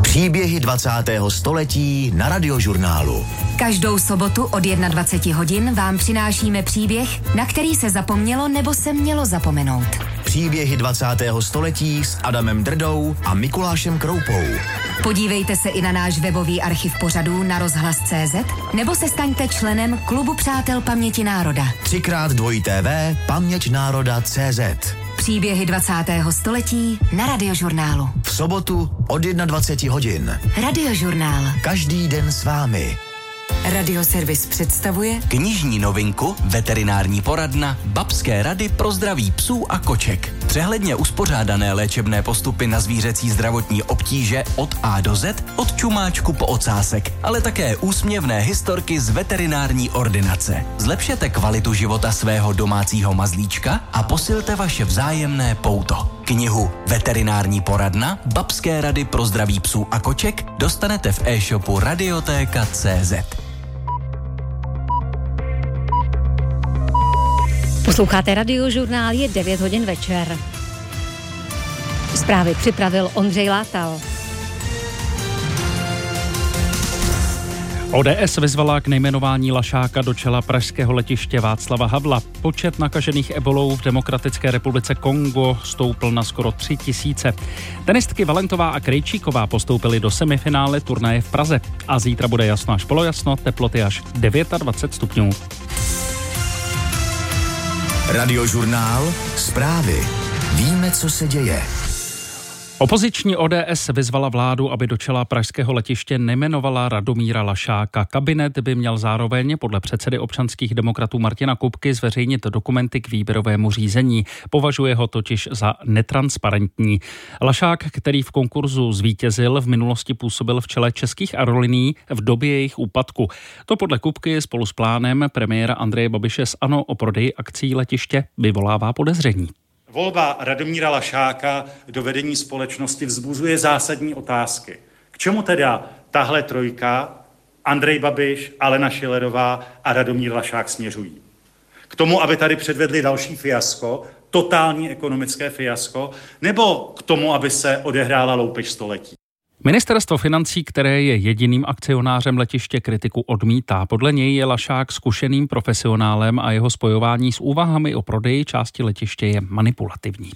Příběhy 20. století na Radiožurnálu. Každou sobotu od 21 hodin vám přinášíme příběh, na který se zapomnělo nebo se mělo zapomenout. Příběhy 20. století s Adamem Drdou a Mikulášem Kroupou. Podívejte se i na náš webový archiv pořadů na rozhlas.cz nebo se staňte členem Klubu přátel paměti národa. 3x2 paměťnároda.cz. Příběhy 20. století na Radiožurnálu. V sobotu od 21 hodin. Radiožurnál. Každý den s vámi. Radioservis představuje knižní novinku Veterinární poradna Babské rady pro zdraví psů a koček. Přehledně uspořádané léčebné postupy na zvířecí zdravotní obtíže od A do Z, od čumáčku po ocásek, ale také úsměvné historky z veterinární ordinace. Zlepšete kvalitu života svého domácího mazlíčka a posilte vaše vzájemné pouto. Knihu Veterinární poradna Babské rady pro zdraví psů a koček dostanete v e-shopu Radioteka.cz. Posloucháte Radiožurnál, je 9 hodin večer. Zprávy připravil Ondřej Látal. ODS vyzvala k nejmenování Lašáka do čela pražského letiště Václava Havla. Počet nakažených ebolou v Demokratické republice Kongo stoupl na skoro 3 000. Tenistky Valentová a Krejčíková postoupily do semifinále turnaje v Praze. A zítra bude jasno až polojasno, teploty až 29 stupňů. Radiožurnál, zprávy. Víme, co se děje. Opoziční ODS vyzvala vládu, aby do čela pražského letiště nejmenovala Radomíra Lašáka. Kabinet by měl zároveň podle předsedy občanských demokratů Martina Kupky zveřejnit dokumenty k výběrovému řízení. Považuje ho totiž za netransparentní. Lašák, který v konkurzu zvítězil, v minulosti působil v čele Českých aerolinií v době jejich úpadku. To podle Kupky spolu s plánem premiéra Andreje Babiše z ANO o prodeji akcií letiště vyvolává podezření. Volba Radomíra Lašáka do vedení společnosti vzbuzuje zásadní otázky. K čemu teda tahle trojka, Andrej Babiš, Alena Schillerová a Radomír Lašák směřují? K tomu, aby tady předvedli další fiasko, totální ekonomické fiasko, nebo k tomu, aby se odehrála loupež století? Ministerstvo financí, které je jediným akcionářem letiště, kritiku odmítá. Podle něj je Lašák zkušeným profesionálem a jeho spojování s úvahami o prodeji části letiště je manipulativní.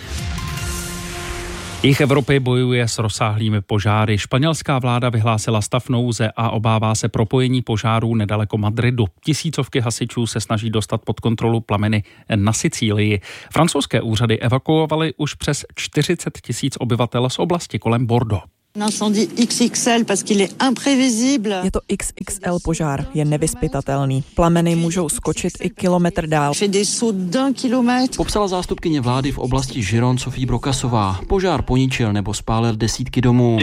Jih Evropy bojuje s rozsáhlými požáry. Španělská vláda vyhlásila stav nouze a obává se propojení požárů nedaleko Madridu. Tisícovky hasičů se snaží dostat pod kontrolu plameny na Sicílii. Francouzské úřady evakuovaly už přes 40 000 obyvatel z oblasti kolem Bordeaux. Je to XXL požár, je nevyzpytatelný. Plameny můžou skočit i kilometr dál. Popsala zástupkyně vlády v oblasti Giron Sophie Brokasová. Požár poničil nebo spálil desítky domů.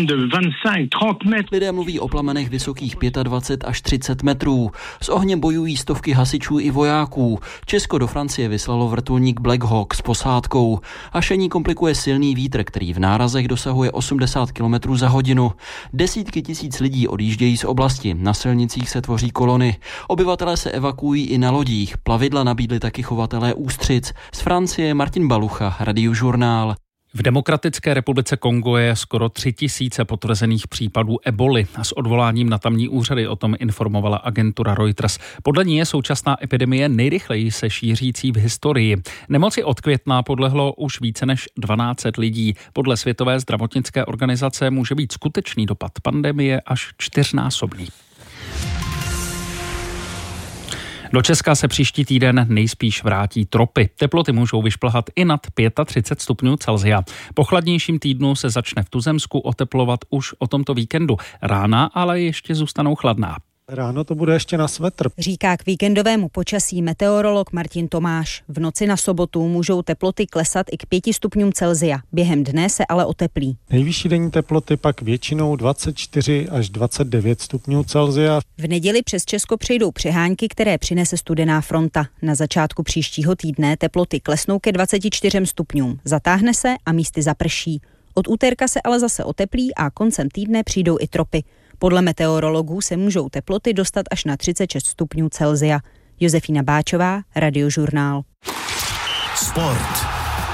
Lidé mluví o plamenech vysokých 25 až 30 metrů. S ohněm bojují stovky hasičů i vojáků. Česko do Francie vyslalo vrtulník Black Hawk s posádkou. Hašení komplikuje silný vítr, který v nárazech dosahuje 80 km za hodinu. Desítky tisíc lidí odjíždějí z oblasti. Na silnicích se tvoří kolony. Obyvatelé se evakuují i na lodích. Plavidla nabídli taky chovatelé ústřic. Z Francie Martin Balucha, Radiožurnál. V Demokratické republice Kongo je skoro 3 000 potvrzených případů eboli. S odvoláním na tamní úřady o tom informovala agentura Reuters. Podle ní je současná epidemie nejrychleji se šířící v historii. Nemoci od května podlehlo už více než 1200 lidí. Podle Světové zdravotnické organizace může být skutečný dopad pandemie až 4násobný. Do Česka se příští týden nejspíš vrátí tropy. Teploty můžou vyšplhat i nad 35 stupňů Celsia. Po chladnějším týdnu se začne v tuzemsku oteplovat už o tomto víkendu. Rána ale ještě zůstanou chladná. Ráno to bude ještě na svetr. Říká k víkendovému počasí meteorolog Martin Tomáš. V noci na sobotu můžou teploty klesat i k 5 stupňům Celsia. Během dne se ale oteplí. Nejvyšší denní teploty pak většinou 24 až 29 stupňů Celsia. V neděli přes Česko přejdou přehánky, které přinese studená fronta. Na začátku příštího týdne teploty klesnou ke 24 stupňům. Zatáhne se a místy zaprší. Od úterka se ale zase oteplí a koncem týdne přijdou i tropy. Podle meteorologů se můžou teploty dostat až na 36 stupňů Celsia. Josefína Báčová, Radiožurnál. Sport.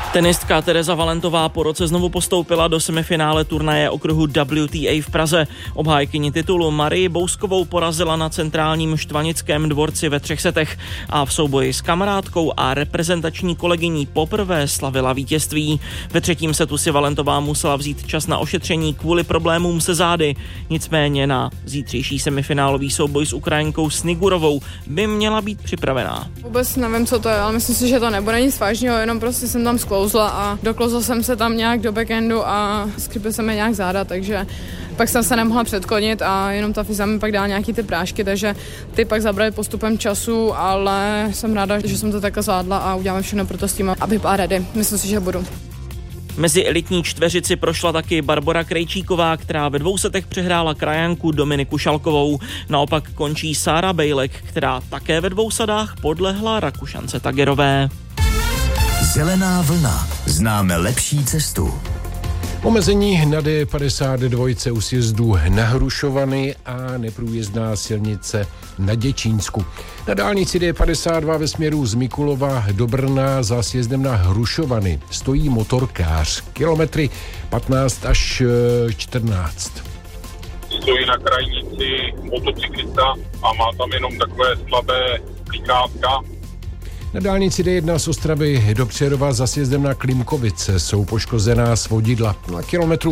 Tenistka Tereza Valentová po roce znovu postoupila do semifinále turnaje okruhu WTA v Praze. Obhájkyni titulu Marii Bouskovou porazila na centrálním Štvanickém dvorci ve 3 setech a v souboji s kamarádkou a reprezentační kolegyní poprvé slavila vítězství. Ve 3. setu si Valentová musela vzít čas na ošetření kvůli problémům se zády. Nicméně na zítřejší semifinálový souboj s Ukrajinkou Snigurovou by měla být připravená. Vůbec nevím, co to je, ale myslím si, že to nebude nic vážného, jenom prostě jsem tam sklouzla a doklouzla jsem se tam nějak do backendu a skrypil se mi nějak záda, takže pak jsem se nemohla předklonit a jenom ta fyza mi pak dala nějaký ty prášky, takže ty pak zabrali postupem času, ale jsem ráda, že jsem to takhle zvládla a uděláme všechno pro to s tím, aby byla ready. Myslím si, že budu. Mezi elitní čtveřici prošla taky Barbora Krejčíková, která ve 2 setech přehrála krajanku Dominiku Šalkovou. Naopak končí Sára Bejlek, která také ve 2 sadách podlehla Rakušance Tagerové. Zelená vlna. Známe lepší cestu. Omezení na D52 u sjezdu na Hrušovany a neprůjezdná silnice na Děčínsku. Na dálnici D52 ve směru z Mikulova do Brna za sjezdem na Hrušovany stojí motorkář. Kilometry 15 až 14. Stojí na krajnici motocyklista a má tam jenom takové slabé klikátka. Na dálnici D1 z Ostravy do Přerova za sjezdem na Klimkovice jsou poškozená svodidla. Na kilometru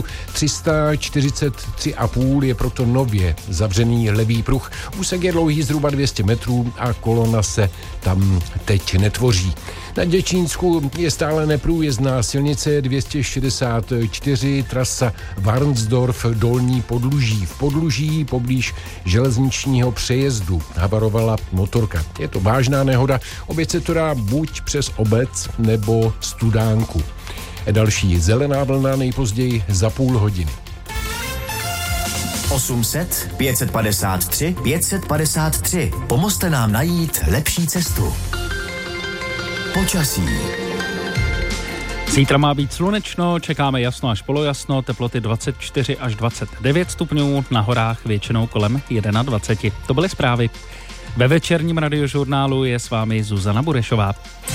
343,5 je proto nově zavřený levý pruh. Úsek je dlouhý zhruba 200 metrů a kolona se tam teď netvoří. Na Děčínsku je stále neprůjezdná silnice 264, trasa Varnsdorf Dolní Podluží. V Podluží poblíž železničního přejezdu havarovala motorka. Je to vážná nehoda, oběť se to dá buď přes obec nebo Studánku. Další zelená vlna nejpozději za půl hodiny. 800 553 553. Pomozte nám najít lepší cestu. Počasí. Zítra má být slunečno, čekáme jasno až polojasno, teploty 24 až 29 stupňů, na horách většinou kolem 21. To byly zprávy. Ve večerním radiožurnálu je s vámi Zuzana Burešová.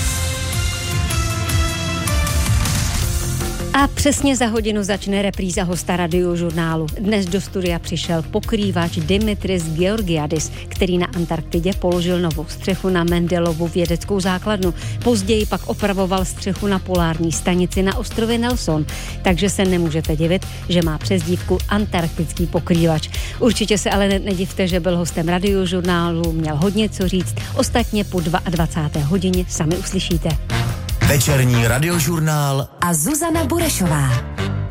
A přesně za hodinu začne repríza hosta radiožurnálu. Dnes do studia přišel pokrývač Dimitris Georgiadis, který na Antarktidě položil novou střechu na Mendelovu vědeckou základnu. Později pak opravoval střechu na polární stanici na ostrově Nelson, takže se nemůžete divit, že má přezdívku antarktický pokrývač. Určitě se ale nedivte, že byl hostem radiožurnálu, měl hodně co říct, ostatně po 22. hodině sami uslyšíte. Večerní radiožurnál a Zuzana Burešová.